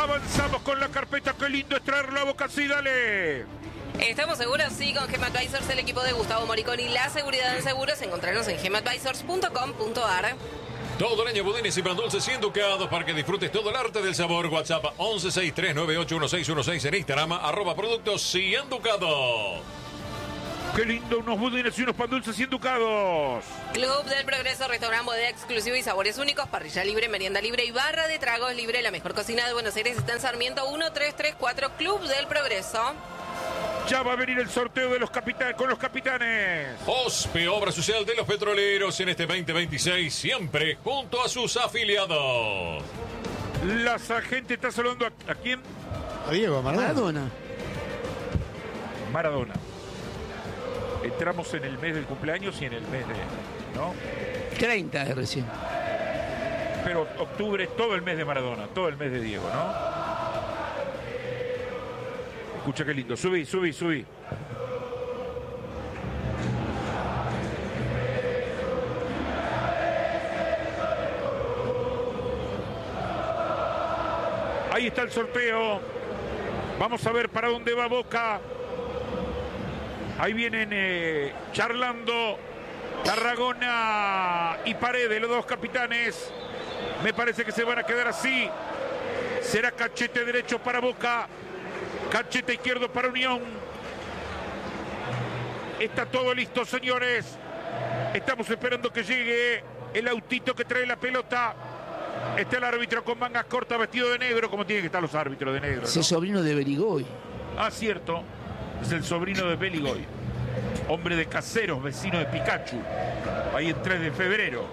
Avanzamos con la carpeta. Qué lindo es traerlo a Boca. Sí, dale. ¿Estamos seguros? Sí, con Gem Advisors, el equipo de Gustavo Moriconi. La seguridad en seguros. Encontrarnos en gemadvisors.com.ar. Todo el año budines y pan dulces y enducados para que disfrutes todo el arte del sabor. WhatsApp 1163981616 en Instagram, @productos y enducados. Qué lindo, unos budines y unos pan dulces y enducados. Club del Progreso, restaurante, bodega exclusivo y sabores únicos, parrilla libre, merienda libre y barra de tragos libre. La mejor cocina de Buenos Aires está en Sarmiento 1334, Club del Progreso. Ya va a venir el sorteo de los capitanes con los capitanes. OSPE, Obra Social de los Petroleros, en este 2026, siempre junto a sus afiliados. La gente está saludando a quién? A Diego Maradona. Maradona. Entramos en el mes del cumpleaños y en el mes de... ¿no? 30 recién. Pero octubre es todo el mes de Maradona, todo el mes de Diego, ¿no? Escucha qué lindo. Subí. Ahí está el sorteo. Vamos a ver para dónde va Boca. Ahí vienen charlando Tarragona y Paredes, los dos capitanes. Me parece que se van a quedar así. Será cachete derecho para Boca, cachete izquierdo para Unión. Está todo listo, señores. Estamos esperando que llegue el autito que trae la pelota. Está el árbitro con mangas cortas, vestido de negro, como tienen que estar los árbitros de negro, ¿no? Es el sobrino de Berigoy. Ah, cierto. Es el sobrino de Beligoy. Hombre de Caseros, vecino de Pikachu. Ahí en 3 de febrero.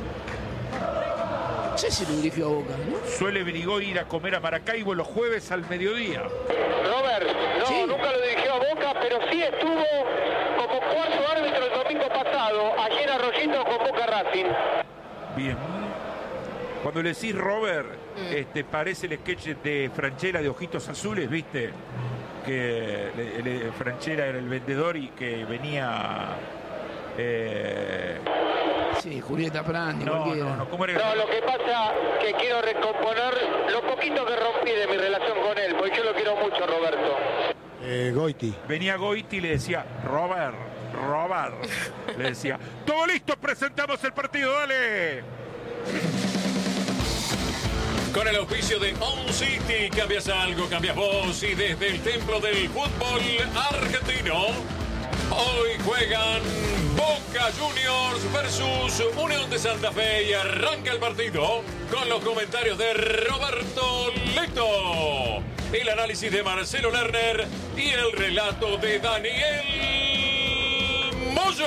No sé si lo dirigió a Boca, ¿no? Suele Beligoy ir a comer a Maracaibo los jueves al mediodía. Robert, no, Sí. nunca lo dirigió a Boca, pero sí estuvo como cuarto árbitro el domingo pasado, allí en Arroyito con Boca Racing. Bien. Cuando le decís Robert, parece el sketch de Franchella de Ojitos Azules, ¿viste? Que Franchella era el vendedor y que venía... Sí, Julieta Prandi, No, cualquiera. ¿cómo era? No, lo que pasa que quiero recomponer lo poquito que rompí de mi relación con él, porque yo lo quiero mucho, Roberto. Goiti. Venía Goiti y le decía, Robert. Le decía, todo listo, presentamos el partido, dale. Con el auspicio de On City, cambias algo, cambias vos. Y desde el templo del fútbol argentino, hoy juegan Boca Juniors versus Unión de Santa Fe. Y arranca el partido con los comentarios de Roberto Leto, el análisis de Marcelo Lerner y el relato de Daniel Moyo.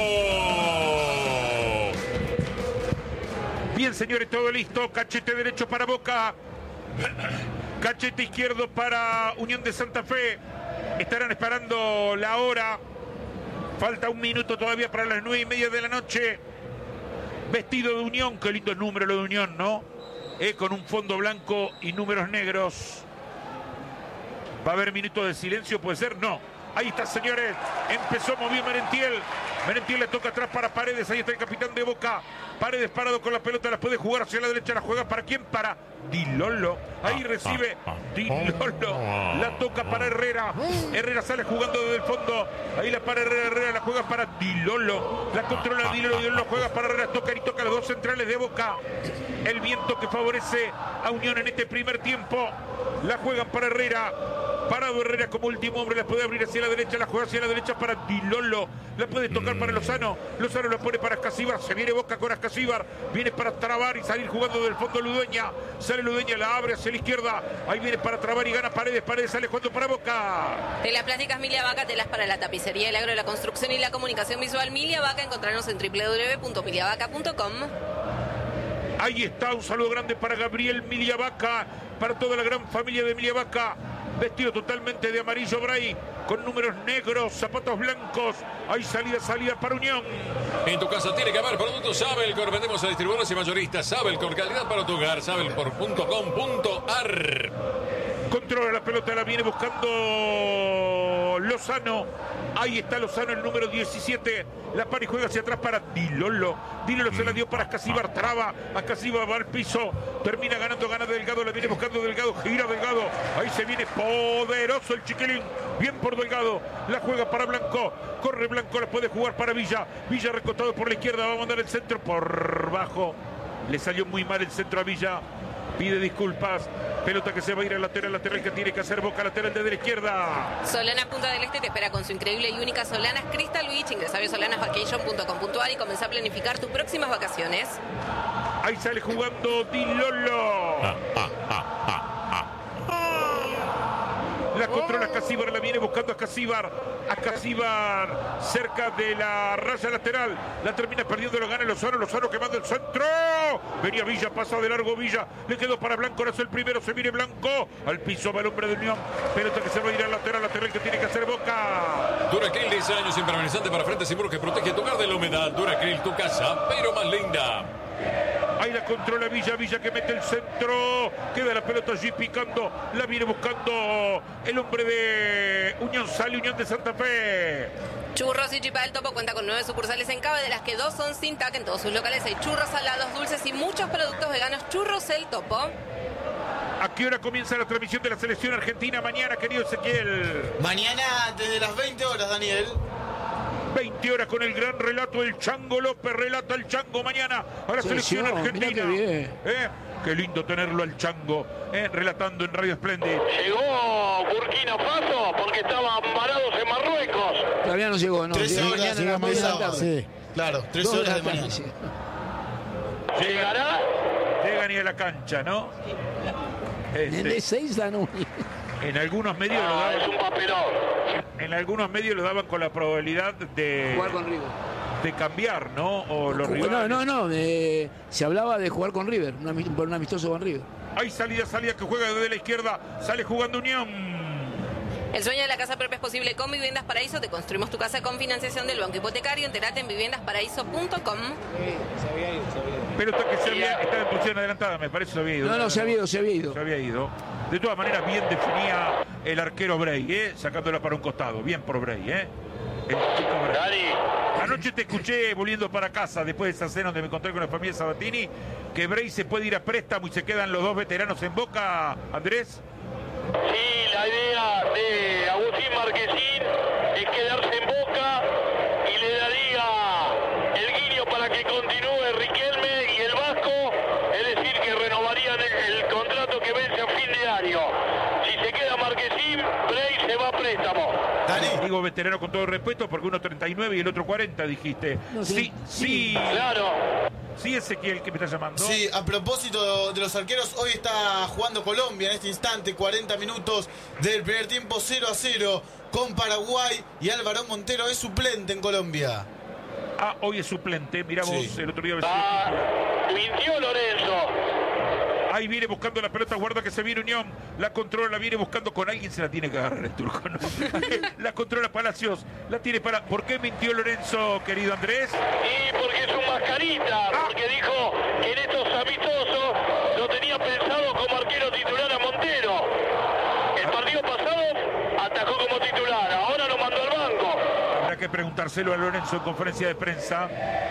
Bien, señores, todo listo. Cachete derecho para Boca. Cachete izquierdo para Unión de Santa Fe. Estarán esperando la hora. Falta un minuto todavía para las 9:30 de la noche. Vestido de Unión. Qué lindo número lo de Unión, ¿no? Con un fondo blanco y números negros. ¿Va a haber minuto de silencio? ¿Puede ser? No. Ahí está, señores. Empezó, movió Merentiel. Merentiel le toca atrás para Paredes. Ahí está el capitán de Boca. Paredes parado con la pelota. La puede jugar hacia la derecha. La juega ¿para quién? Para Di Lolo. Ahí recibe Di Lolo. La toca para Herrera. Herrera sale jugando desde el fondo. Ahí la para Herrera. Herrera la juega para Di Lolo. La controla Di Lolo. Di Lolo juega para Herrera. Toca y toca los dos centrales de Boca. El viento que favorece a Unión en este primer tiempo. La juegan para Herrera. Parado Herrera como último hombre, la puede abrir hacia la derecha, la juega hacia la derecha para Di Lolo, la puede tocar para Lozano, Lozano la pone para Ascasíbar, se viene Boca con Ascasíbar, viene para trabar y salir jugando del fondo Ludueña, sale Ludueña, la abre hacia la izquierda, ahí viene para trabar y gana Paredes, Paredes sale jugando para Boca. Telas plásticas Milia Vaca, telas para la tapicería, el agro, la construcción y la comunicación visual. Milia Vaca, encontrarnos en www.miliavaca.com. Ahí está, un saludo grande para Gabriel Miliavaca, para toda la gran familia de Miliavaca. Vestido totalmente de amarillo Bray, con números negros, zapatos blancos. Hay salida para Unión. En tu casa tiene que haber productos Sabelcor. Vendemos a distribuidores y mayoristas. Sabelcor, calidad para tu hogar. Sabelcor.com.ar. Controla la pelota, la viene buscando Lozano. Ahí está Lozano, el número 17. La para y juega hacia atrás para Dilolo. Dilolo se la dio para Ascasíbar, traba. Ascasíbar va al piso. Termina ganando, gana Delgado. La viene buscando Delgado, gira Delgado. Ahí se viene poderoso el chiquilín. Bien por Delgado. La juega para Blanco. Corre Blanco, la puede jugar para Villa. Villa recostado por la izquierda. Va a mandar el centro por bajo. Le salió muy mal el centro a Villa. Pide disculpas. Pelota que se va a ir al lateral que tiene que hacer Boca, lateral desde la izquierda. Solanas Punta del Este te espera con su increíble y única Solanas Crystal Beach. Ingresa a solanasvacation.com.ar y comenzá a planificar tus próximas vacaciones. Ahí sale jugando Dilolo. La controla Ascasíbar, la viene buscando Ascasíbar. Ascasíbar cerca de la raya lateral. La termina perdiendo, lo gana Lozano. Lozano que manda el centro. Venía Villa, pasa de largo Villa. Le quedó para Blanco, ahora es el primero. Se viene Blanco. Al piso va el hombre de Unión. Pelota que se va a ir al lateral que tiene que hacer Boca. Duracril, 10 años impermeabilizante para frentes y muros que protege tu hogar de la humedad. Duracril, tu casa, pero más linda. Ahí la controla Villa, Villa que mete el centro. Queda la pelota allí picando. La viene buscando el hombre de Unión. Sale Unión de Santa Fe. Churros y Chipa del Topo cuenta con 9 sucursales en Cava, de las que 2 son sin TAC. En todos sus locales hay churros, salados, dulces y muchos productos veganos. Churros el Topo. ¿A qué hora comienza la transmisión de la selección argentina mañana, querido Ezequiel? Mañana desde las 20 horas, Daniel. 20 horas con el gran relato del Chango López. Relata el Chango mañana a la selección argentina. Qué bien. Qué lindo tenerlo al Chango, relatando en Radio Splendid. Llegó Burkina Faso porque estaban varados en Marruecos. Todavía no llegó, no. 13 horas, Mañana a las 2 de la tarde. Sí. Claro, 13 2 horas de la tarde, mañana. sí. ¿Llegará? Llegan y a la cancha, ¿no? De 6 dan un. En algunos medios lo daban. Es un papelón. En algunos medios lo daban con la probabilidad de Jugar con River. de cambiar, ¿no? O los rivales. No. Se hablaba de jugar con River, por un amistoso con River. Hay salida que juega desde la izquierda. Sale jugando Unión. El sueño de la casa propia es posible con Viviendas Paraíso. Te construimos tu casa con financiación del Banco Hipotecario. Entérate en viviendasparaíso.com. Pelota que estaba en posición adelantada, me parece, se había ido. No, se había ido. Se había ido. De todas maneras, bien definía el arquero Bray, sacándola para un costado. Bien por Bray, El chico Bray. Dani. Anoche te escuché volviendo para casa, después de esa cena donde me encontré con la familia Sabatini, que Bray se puede ir a préstamo y se quedan los dos veteranos en Boca, Andrés. Sí, la idea de Agustín Marquesín es quedarse en Boca y le daría el guiño para que continúe Riquelme y el Vasco, es decir, que renovarían el contrato que vence a fin de año. Si se queda Marquesín, Bray se va a préstamo. Dani. Digo veterano con todo respeto porque uno 39 y el otro 40, dijiste. No, Sí. Claro. Sí, Ezequiel, que me está llamando. Sí, a propósito de los arqueros, hoy está jugando Colombia en este instante, 40 minutos del primer tiempo, 0-0 con Paraguay, y Álvaro Montero es suplente en Colombia. Hoy es suplente. Mirá vos, Sí. el otro día. Mintió Lorenzo. Ahí viene buscando la pelota, guarda que se viene Unión. La controla, la viene buscando con alguien, se la tiene que agarrar el turco, ¿no? La controla Palacios, la tiene para... ¿Por qué mintió Lorenzo, querido Andrés? Sí, porque es un mascarita, porque dijo que en estos amistosos lo tenía pensado como arquero titular a Montero. El partido pasado atajó como titular, ahora lo mandó al banco. Habrá que preguntárselo a Lorenzo en conferencia de prensa.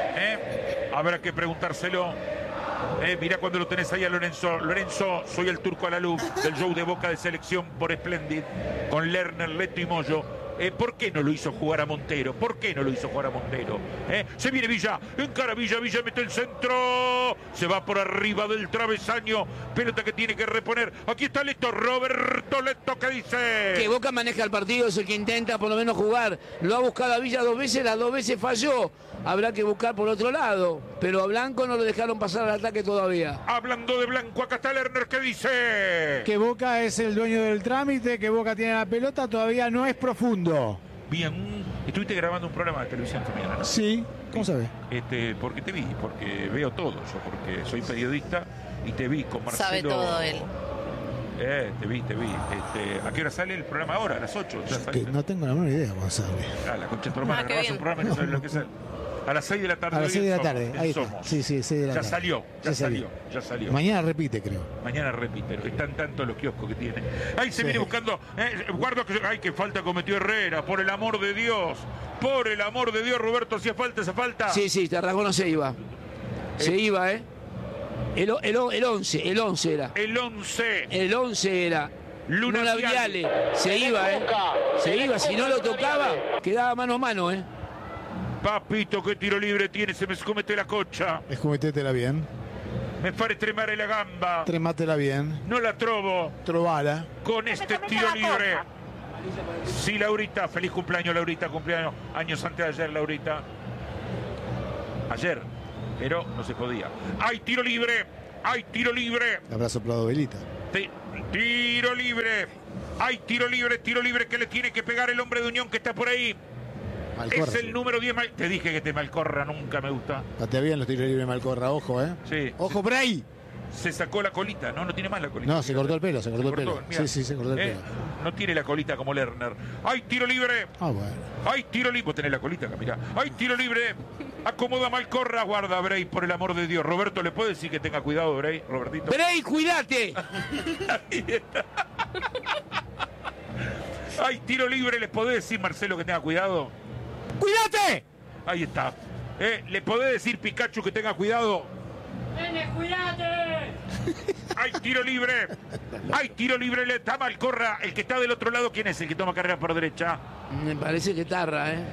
Habrá que preguntárselo. Mirá cuando lo tenés ahí a Lorenzo. Lorenzo, soy el turco a la luz del show de Boca de selección por Splendid, con Lerner, Leto y Moyo. ¿Por qué no lo hizo jugar a Montero? ¿Por qué no lo hizo jugar a Montero? Se viene Villa, encara Villa, Villa mete el centro, se va por arriba del travesaño, pelota que tiene que reponer. Aquí está Leto, Roberto Leto, ¿qué dice? Que Boca maneja el partido, es el que intenta por lo menos jugar. Lo ha buscado a Villa 2 veces, las 2 veces falló. Habrá que buscar por otro lado, pero a Blanco no lo dejaron pasar al ataque todavía. Hablando de Blanco, acá está Lerner, ¿qué dice? Que Boca es el dueño del trámite, que Boca tiene la pelota, todavía no es profundo. Bien, estuviste grabando un programa de televisión esta mañana, ¿no? Sí, ¿cómo sabe? Porque te vi, porque veo todo yo, porque soy periodista y te vi con Marcelo. Sabe todo él. Te vi. ¿A qué hora sale el programa ahora? ¿A las 8? ¿Ya Que no tengo la menor idea cómo sale. La concha de tu hermana, qué grabás bien. un programa y no sabes lo que sale. A las 6 de la tarde. A las 6 de la tarde. Ahí está. Somos. Sí, 6 de la Ya tarde. Ya salió. Mañana repite, creo. Mañana repite, están tantos los kioscos que tiene. Ahí se viene buscando. Guarda que. Ay, qué falta cometió Herrera, por el amor de Dios. Por el amor de Dios, Roberto, hacía falta esa falta. Sí, Tarragona se iba. Se iba, ¿eh? El 11 era. El 11. El 11 era. Luna Viale. Se iba, ¿eh? Se iba. Si no lo tocaba, quedaba mano a mano, ¿eh? Papito, qué tiro libre tiene, se me comete la cocha. Escometétela bien. Me fare tremare la gamba. Tremátela bien. No la trovo. Trovara. Con este tiro libre. Sí, Laurita, feliz cumpleaños, Laurita, cumpleaños años antes de ayer, Laurita. Ayer, pero no se podía. ¡Hay tiro libre! ¡Hay tiro libre! Le habrá soplado velita. Tiro libre. ¡Hay tiro libre que le tiene que pegar el hombre de Unión que está por ahí! Malcorra, es el número 10. Te dije que te Malcorra nunca me gusta. Patea bien los tiros libres Malcorra, ojo, ¿eh? Sí. Ojo por ahí. Se sacó la colita, no tiene más la colita. No, se cortó el pelo, Mira, Sí, se cortó el pelo. No tiene la colita como Lerner. ¡Hay tiro libre! Ah, bueno. ¡Hay tiro libre! Vos tenés la colita acá, mirá. ¡Hay tiro libre! Acomoda Malcorra, guarda Bray, por el amor de Dios. Roberto, ¿le puede decir que tenga cuidado, Bray? Robertito. ¡Bray, cuídate! Ahí está. ¡Hay tiro libre! ¿Les podés decir, Marcelo, que tenga cuidado? ¡Cuídate! Ahí está. ¿Le podés decir, Pikachu, que tenga cuidado? ¡Nene, cuídate! ¡Hay tiro libre! ¡Hay tiro libre! Le está Malcorra. El que está del otro lado, ¿quién es el que toma carrera por derecha? Me parece que Tarra, ¿eh?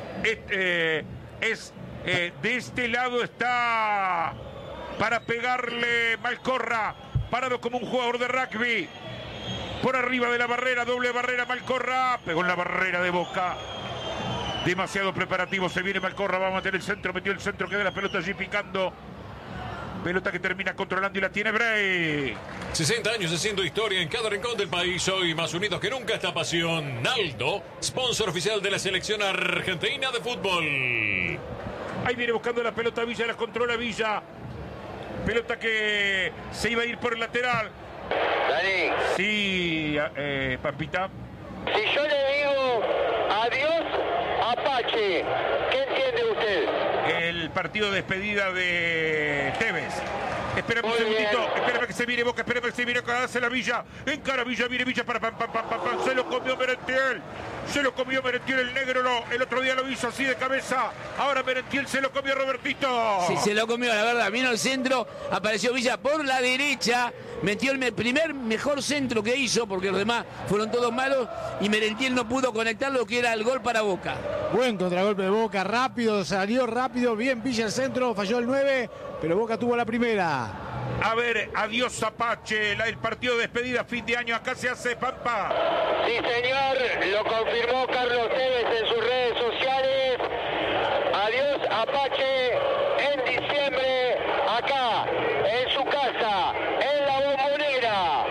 De este lado está para pegarle Malcorra. Parado como un jugador de rugby. Por arriba de la barrera, doble barrera Malcorra. Pegó en la barrera de Boca. Demasiado preparativo, se viene Malcorra, va a meter el centro, metió el centro, queda la pelota allí picando. Pelota que termina controlando y la tiene Bray. 60 años haciendo historia en cada rincón del país. Hoy más unidos que nunca esta pasión. Naldo, sponsor oficial de la selección argentina de fútbol. Ahí viene buscando la pelota Villa, la controla Villa. Pelota que se iba a ir por el lateral. Dani. Sí, Pampita. Si yo le digo adiós, Apache, ¿qué entiende usted? El partido de despedida de Tevez. Espérame un Muy segundito, bien. espérame que se viene Boca, espérame que se viene acá, hace la Villa, encara Villa, viene Villa para pam, se lo comió Merentiel, el negro, no, el otro día lo hizo así de cabeza, ahora Merentiel se lo comió Robertito. Sí, se lo comió, la verdad, vino al centro, apareció Villa por la derecha, metió el primer mejor centro que hizo, porque los demás fueron todos malos, y Merentiel no pudo conectar lo que era el gol para Boca. Buen contragolpe de Boca, rápido, salió rápido, bien Villa el centro, falló el 9, pero Boca tuvo la primera. A ver, adiós Apache, el partido de despedida, fin de año, acá se hace Pampa. Sí, señor, lo confirmó Carlos Tevez en sus redes sociales. Adiós, Apache, en diciembre, acá, en su casa, en la Bombonera.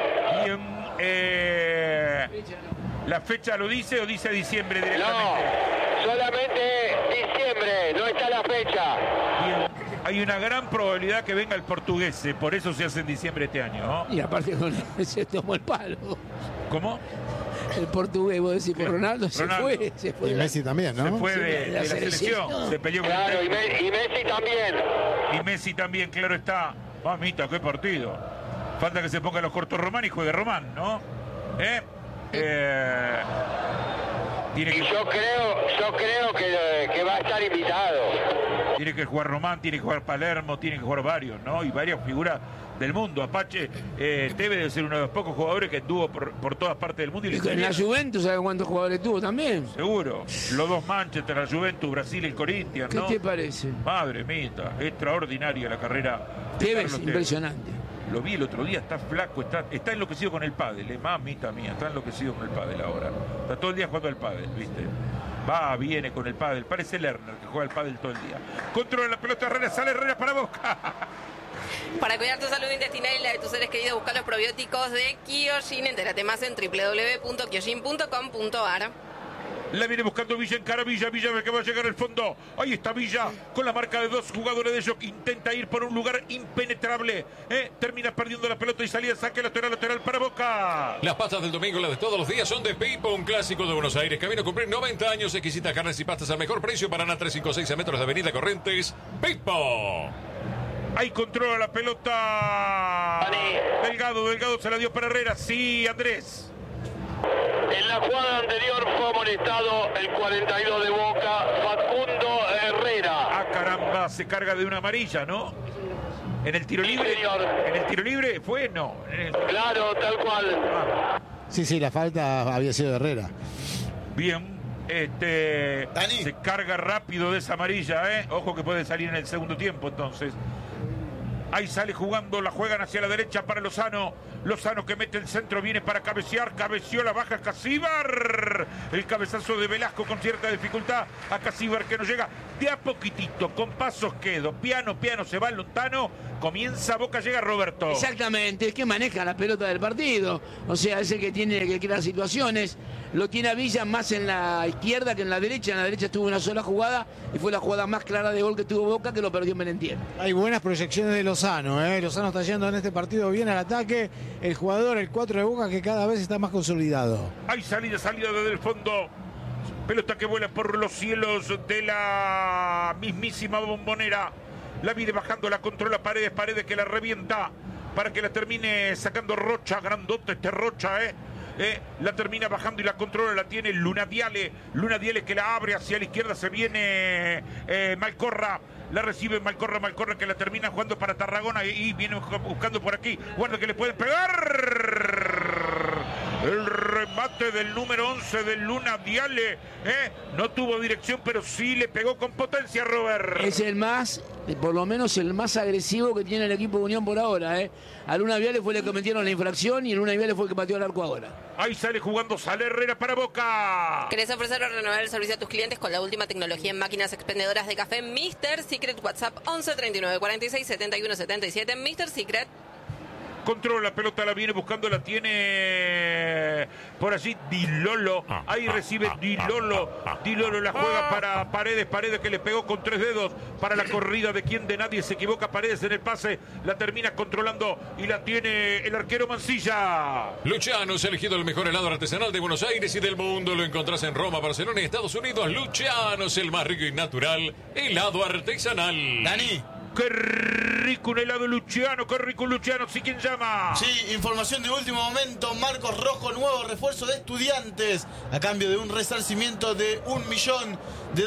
Bien, ¿la fecha lo dice o dice diciembre directamente? No, solamente diciembre, no está la fecha. Bien. Hay una gran probabilidad que venga el portugués, por eso se hace en diciembre este año, ¿no? Y aparte se tomó el palo. ¿Cómo? El portugués, vos decís, por Ronaldo. Se fue. Y Messi también, ¿no? Se fue de la selección. No. Se peleó con Claro, el y Messi también. Y Messi también, claro está. Mamita, qué partido. Falta que se ponga los cortos Román y juegue Román, ¿no? Y yo creo que va a estar invitado. Tiene que jugar Román, tiene que jugar Palermo, tiene que jugar varios, ¿no? Y varias figuras del mundo. Apache debe de ser uno de los pocos jugadores que anduvo por todas partes del mundo. Y en la Juventus, ¿sabes cuántos jugadores tuvo también? Seguro. Los dos Manchester, la Juventus, Brasil y el Corinthians, ¿no? ¿Qué te parece? Madre mía, extraordinaria la carrera. Tevez, impresionante. Lo vi el otro día, está flaco, está enloquecido con el pádel, mamita mía, está enloquecido con el pádel ahora. Está todo el día jugando al pádel, ¿viste? Va, viene con el pádel, parece Lerner que juega al pádel todo el día. Controla la pelota Herrera, sale Herrera para Boca. Para cuidar tu salud intestinal y la de tus seres queridos, busca los probióticos de Kyojin. Entérate más en www.kyojin.com.ar. La viene buscando Villa, encara Villa que va a llegar al fondo. Ahí está Villa con la marca de 2 jugadores de ellos que intenta ir por un lugar impenetrable. Termina perdiendo la pelota y salida, saque lateral para Boca. Las pastas del domingo, las de todos los días, son de Pipo, un clásico de Buenos Aires. Camino a cumplir 90 años. Exquisitas carnes y pastas al mejor precio. Paraná 356 a metros de Avenida Corrientes. Pipo. Ahí controla la pelota. Delgado se la dio para Herrera. Sí, Andrés. En la jugada anterior fue amonestado el 42 de Boca, Facundo Herrera. Ah, caramba, se carga de una amarilla, ¿no? ¿En el tiro libre? Señor. ¿En el tiro libre fue? No. Claro, tal cual. Sí, la falta había sido de Herrera. Bien. Dani. Se carga rápido de esa amarilla, ¿eh? Ojo que puede salir en el segundo tiempo, entonces. Ahí sale jugando, la juegan hacia la derecha para Lozano. Lozano que mete el centro, viene para cabecear. Cabeció, la baja Casíbar. El cabezazo de Velasco con cierta dificultad. A Casíbar que no llega de a poquitito, con pasos quedo. Piano, se va el Lontano. Comienza Boca, llega Roberto. Exactamente, es que maneja la pelota del partido. O sea, es el que tiene que crear situaciones. Lo tiene a Villa más en la izquierda que en la derecha. En la derecha tuvo una sola jugada y fue la jugada más clara de gol que tuvo Boca, que lo perdió Merentiel. Hay buenas proyecciones de Lozano, ¿eh? Lozano está yendo en este partido bien al ataque. El jugador, el 4 de Boca, que cada vez está más consolidado. Hay salida desde el fondo. Pelota que vuela por los cielos de la mismísima Bombonera. La viene bajando, la controla Paredes que la revienta para que la termine sacando Rocha. Grandote Rocha, la termina bajando y la controla, la tiene Luna Diale que la abre hacia la izquierda, se viene Malcorra, la recibe Malcorra que la termina jugando para Tarragona y viene buscando por aquí, guarda que le pueden pegar. El remate del número 11 de Luna Diale, no tuvo dirección, pero sí le pegó con potencia, Robert. Es el más, por lo menos el más agresivo que tiene el equipo de Unión por ahora. A Luna Viale fue el que cometieron la infracción y Luna Viale fue el que pateó el arco ahora. Ahí sale jugando, sale Herrera para Boca. ¿Querés ofrecer o renovar el servicio a tus clientes con la última tecnología en máquinas expendedoras de café? Mr. Secret, WhatsApp 11 39 46 71 77. Mr. Secret. Controla la pelota, la viene buscando, la tiene por allí Di Lolo. Ahí recibe Di Lolo. Di Lolo la juega para Paredes que le pegó con 3 dedos para la corrida de quien de nadie. Se equivoca Paredes en el pase, la termina controlando y la tiene el arquero Mancilla. Luciano se ha elegido el mejor helado artesanal de Buenos Aires y del mundo. Lo encontrás en Roma, Barcelona y Estados Unidos. Luciano es el más rico y natural helado artesanal. Dani. ¡Qué rico un helado Luciano! ¡Qué rico Luciano! ¿Sí quién llama? Sí, información de último momento. Marcos Rojo, nuevo refuerzo de Estudiantes a cambio de un resarcimiento de $1 millón.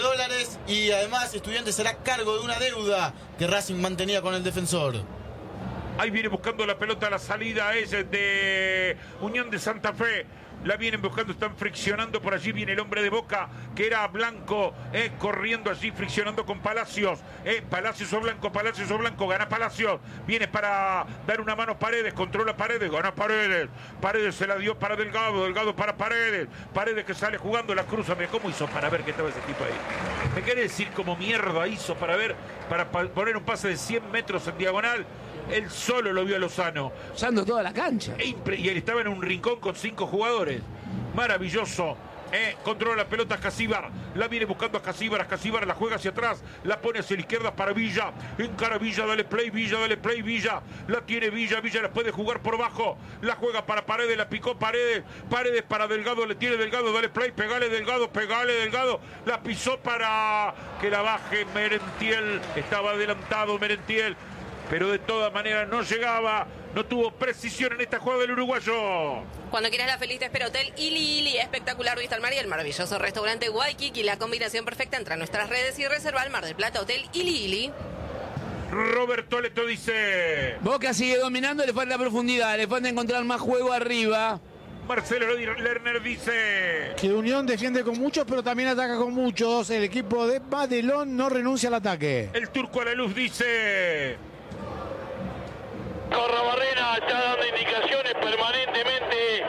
Y además Estudiantes será cargo de una deuda que Racing mantenía con el defensor. Ahí viene buscando la pelota, la salida es de Unión de Santa Fe. La vienen buscando, están friccionando. Por allí viene el hombre de Boca, que era Blanco, corriendo allí, friccionando con Palacios. Palacios o Blanco, gana Palacios. Viene para dar una mano Paredes, controla Paredes, gana Paredes. Paredes se la dio para Delgado, Delgado para Paredes. Paredes que sale jugando, la cruza. Mira cómo hizo para ver que estaba ese tipo ahí. Me quiere decir cómo mierda hizo para ver, para poner un pase de 100 metros en diagonal. Él solo lo vio a Lozano. Usando toda la cancha. Y él estaba en un rincón con 5 jugadores. Maravilloso. Controla la pelota Casíbar. La viene buscando a Casíbar. La juega hacia atrás. La pone hacia la izquierda para Villa. Encara Villa, dale play, Villa. La tiene Villa la puede jugar por bajo. La juega para Paredes, la picó Paredes. Paredes para Delgado, le tiene Delgado, dale play, pegale Delgado. La pisó para que la baje Merentiel. Estaba adelantado Merentiel, pero de todas maneras no llegaba, no tuvo precisión en esta jugada del uruguayo. Cuando quieras la feliz te espera Hotel Ili, espectacular vista al mar y el maravilloso restaurante Waikiki, la combinación perfecta. Entra a nuestras redes y reserva al Mar del Plata Hotel Ili. Roberto Leto dice: Boca sigue dominando, le falta profundidad, le falta encontrar más juego arriba. Marcelo Lerner dice que Unión defiende con muchos, pero también ataca con muchos. El equipo de Badelón no renuncia al ataque. El turco a la luz dice: Corrabarrena está dando indicaciones permanentemente,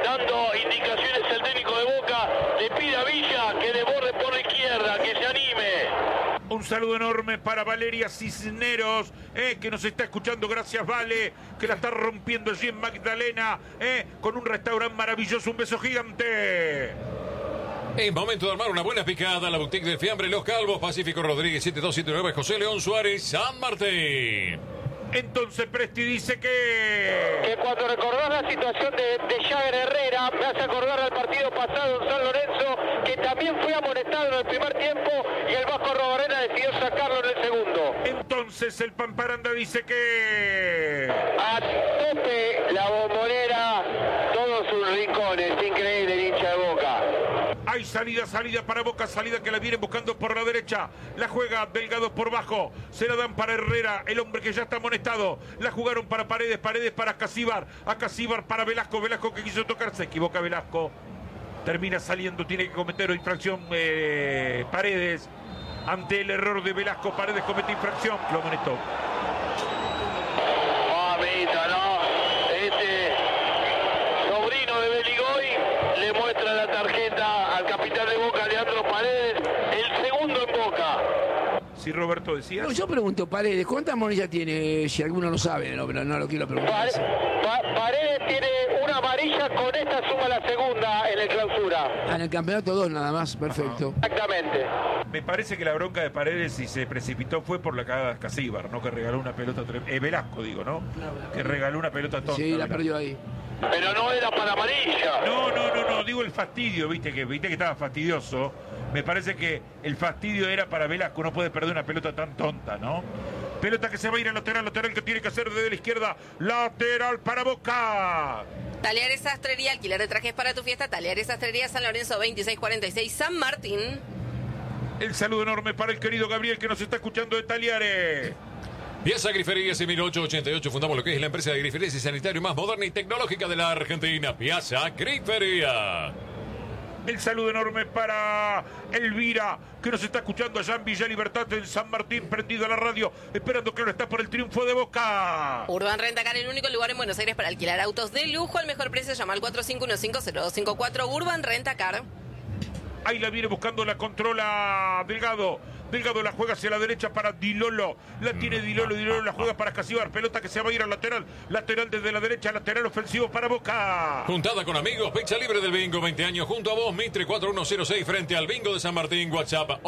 el técnico de Boca, le pide a Villa que desborde por la izquierda, que se anime. Un saludo enorme para Valeria Cisneros, que nos está escuchando. Gracias, Vale, que la está rompiendo allí en Magdalena, con un restaurante maravilloso. Un beso gigante. Es momento de armar una buena picada. La boutique del fiambre Los Calvos, Pacífico Rodríguez 7279, José León Suárez, San Martín. Entonces Presti dice que cuando recordás la situación de Jagger Herrera, me hace acordar al partido pasado en San Lorenzo, que también fue amonestado en el primer tiempo y el Vasco Robarena decidió sacarlo en el segundo. Entonces el Pamparanda dice que a tope la Bombonera, todos sus rincones, increíble el hincha de Boca. hay salida para Boca, salida que la viene buscando por la derecha, la juega Delgado por bajo, se la dan para Herrera, el hombre que ya está amonestado, la jugaron para Paredes para Acasíbar para Velasco que quiso tocar, se equivoca Velasco, termina saliendo, tiene que cometer infracción Paredes, ante el error de Velasco, Paredes comete infracción, lo amonestó. Mamita, no, sobrino de Beligoy le muestra la tarjeta al capitán de Boca, Leandro Paredes, el segundo en Boca. Sí, Roberto, decía. No, yo pregunto, Paredes, ¿cuántas amarillas tiene? Si alguno lo sabe, no, pero no lo quiero preguntar. Paredes tiene una amarilla, con esta suma la segunda en el clausura. En el campeonato 2 nada más, perfecto. Exactamente. Me parece que la bronca de Paredes, si se precipitó, fue por la cagada de Acasíbar, ¿no? Que regaló una pelota, Velasco digo, ¿no? Que regaló una pelota tonta. Sí, la Velasco. perdió ahí. Pero no era para amarilla. No, digo el fastidio, viste que estaba fastidioso. Me parece que el fastidio era para Velasco, no puede perder una pelota tan tonta, ¿no? Pelota que se va a ir al lateral que tiene que hacer desde la izquierda, lateral para Boca. Talleres Sastrería, alquiler de trajes para tu fiesta. Talleres Sastrería, San Lorenzo 2646, San Martín. El saludo enorme para el querido Gabriel que nos está escuchando de Talleres. Piazza Griferías en 1888 fundamos lo que es la empresa de griferías y sanitario más moderna y tecnológica de la Argentina. Piazza Grifería. El saludo enorme para Elvira, que nos está escuchando allá en Villa Libertad, en San Martín, prendido a la radio, esperando que ahora está por el triunfo de Boca. Urban Rentacar, el único lugar en Buenos Aires para alquilar autos de lujo al mejor precio. Llama al 45150254. Urban Rentacar. Ahí la viene buscando, la controla Delgado. Delgado la juega hacia la derecha para Dilolo. La tiene Dilolo la juega para Acasíbar. Pelota que se va a ir al lateral. Lateral desde la derecha, lateral ofensivo para Boca. Juntada con amigos, fecha libre del bingo, 20 años junto a vos, Mitre 4106 frente al bingo de San Martín. WhatsApp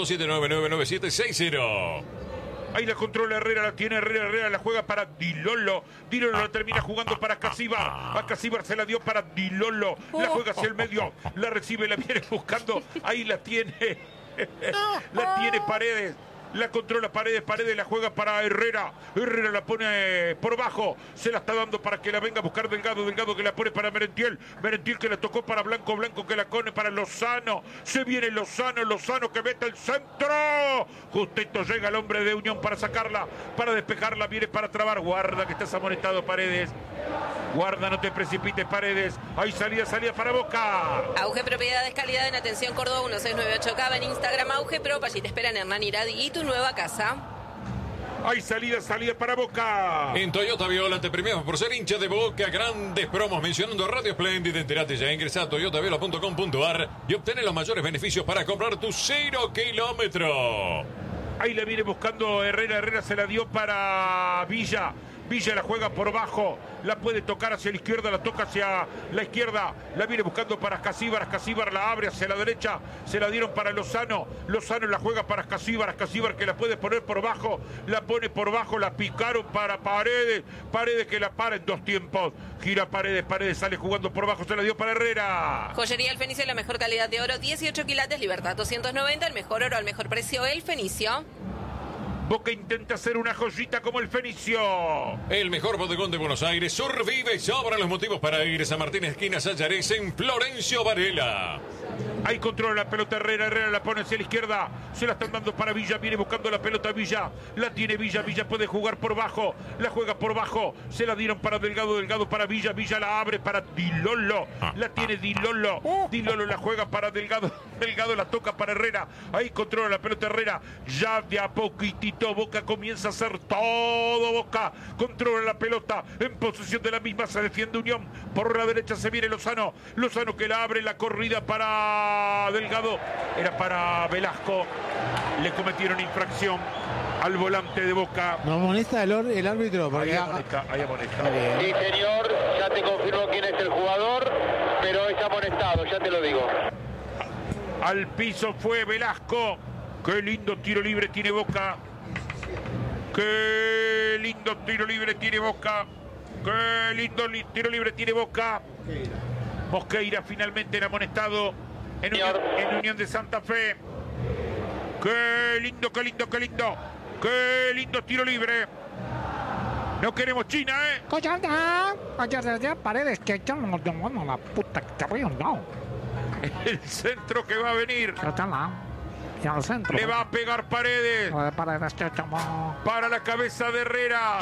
1127999760. Ahí la controla Herrera, la tiene Herrera la juega para Dilolo. Dilolo la termina jugando para Acasíbar. Acasíbar se la dio para Dilolo. La juega hacia el medio, la recibe, la viene buscando. Ahí la tiene. La tiene Paredes. La controla Paredes la juega para Herrera. Herrera la pone por bajo. Se la está dando para que la venga a buscar Delgado que la pone para Merentiel que la tocó para Blanco que la pone para Lozano. Se viene Lozano que mete el centro. Justito llega el hombre de Unión para sacarla, para despejarla, viene para trabar. Guarda que estás amonestado, Paredes. Guarda, no te precipites, Paredes. Hay salida para Boca. Auge Propiedades, calidad en atención, Córdoba 1698K. En Instagram Auge Pro, allí te esperan Hernán Iradi y tu nueva casa. Hay salida para Boca. En Toyota Viola te premiamos por ser hincha de Boca. Grandes promos mencionando Radio Splendid. Entérate ya, ingresa a toyotaviola.com.ar y obtener los mayores beneficios para comprar tu 0 kilómetro. Ahí la viene buscando Herrera se la dio para Villa la juega por bajo, la puede tocar hacia la izquierda, la toca hacia la izquierda, la viene buscando para Acasíbar la abre hacia la derecha, se la dieron para Lozano la juega para Acasíbar que la puede poner por bajo, la pone por bajo, la picaron para Paredes que la para en dos tiempos, gira Paredes sale jugando por bajo, se la dio para Herrera. Joyería El Fenicio, la mejor calidad de oro, 18 quilates, Libertad 290, el mejor oro al mejor precio, El Fenicio. Boca intenta hacer una joyita como el Fenicio. El mejor bodegón de Buenos Aires, Survive, sobran los motivos para ir a San Martín, esquina Sayares, en Florencio Varela. Ahí controla la pelota Herrera la pone hacia la izquierda, se la están dando para Villa, viene buscando la pelota Villa, la tiene Villa puede jugar por bajo, la juega por bajo, se la dieron para Delgado para Villa la abre para Dilolo, la tiene Dilolo la juega para Delgado la toca para Herrera, ahí controla la pelota Herrera, ya de a poquitito Boca comienza a hacer todo, Boca controla la pelota, en posesión de la misma se defiende Unión, por la derecha se viene Lozano que la abre, la corrida para Delgado, era para Velasco, le cometieron infracción al volante de Boca. ¿No amonesta el árbitro? Ahí amonesta. Sí, señor, ya te confirmó quién es el jugador, pero es amonestado, ya te lo digo. Al piso fue Velasco. Qué lindo tiro libre tiene Boca. Qué lindo tiro libre tiene Boca. Qué lindo tiro libre tiene Boca. Mosqueira finalmente en amonestado en Unión de Santa Fe. Qué lindo, qué lindo, qué lindo. Qué lindo tiro libre. No queremos China, ¿eh? Paredes que ya no la puta que te voy a dar. El centro que va a venir. Ya al centro. Le va a pegar Paredes. Paredes, Para la cabeza de Herrera.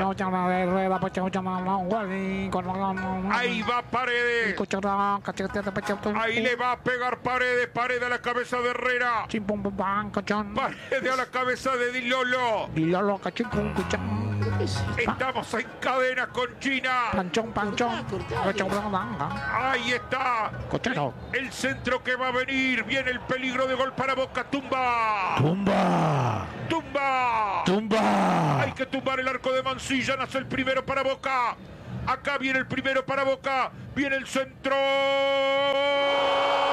Ahí va Paredes. Ahí le va a pegar Paredes. Paredes a la cabeza de Herrera. Paredes a la cabeza de Dilolo. Estamos en cadena con China. Ahí está. El centro que va a venir. Viene el peligro de gol para Boca. Tumba. Hay que tumbar el arco de Mansilla. Nace el primero para Boca. Acá viene el primero para Boca. Viene el centro.